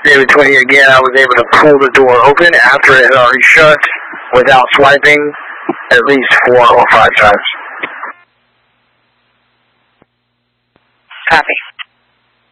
David 20 again, I was able to pull the door open after it had already shut without swiping at least 4 or 5 times. Copy.